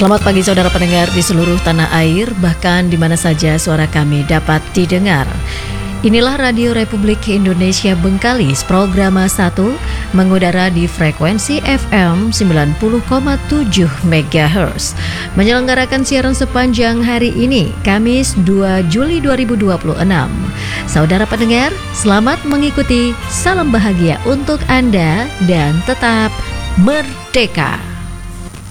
Selamat pagi saudara pendengar di seluruh tanah air, bahkan di mana saja suara kami dapat didengar. Inilah Radio Republik Indonesia Bengkalis, Programa 1, mengudara di frekuensi FM 90,7 MHz. Menyelenggarakan siaran sepanjang hari ini, Kamis 2 Juli 2026. Saudara pendengar, selamat mengikuti, salam bahagia untuk Anda dan tetap merdeka.